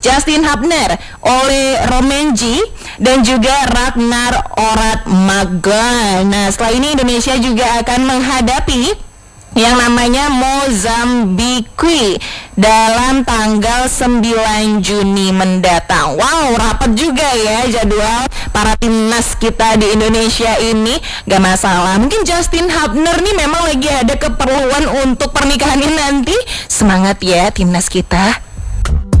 Justin Hubner, Ole Romenji, dan juga Ragnar Oratmagan. Nah, setelah ini Indonesia juga akan menghadapi yang namanya Mozambik dalam tanggal 9 Juni mendatang. Wow, rapat juga ya jadwal para timnas kita di Indonesia ini. Gak masalah, mungkin Justin Hubner nih memang lagi ada keperluan untuk pernikahannya nanti. Semangat ya timnas kita.